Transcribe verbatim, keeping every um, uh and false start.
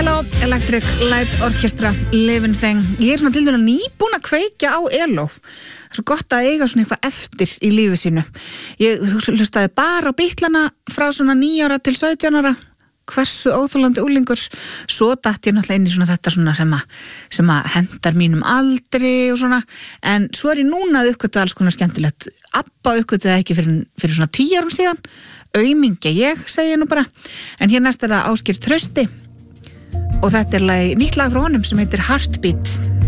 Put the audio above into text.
Elo, Electric Light Orchestra, Living Thing. Ég er svona til dæmis nýbúin að kveikja á Elo. Það er svo gott að eiga svona eitthvað eftir í lífi sínu. Ég hlustaði bara á Beatlana frá svona níu ára til sautján ára. Hversu óþolandi úlingur. Svo datt ég náttúrulega inn í svona þetta svona sem að, sem að hendar mínum aldri og svona. En svo er ég núna að uppgötu alls konar skemmtilegt. Abba uppgötuði ekki fyrir, fyrir svona tíu árum síðan. Aumingja ég, segi ég nú bara. En hér næst er það Ásgeir Trausti. Og þetta er lag, nýtt lag frá honum sem heitir Heartbeat.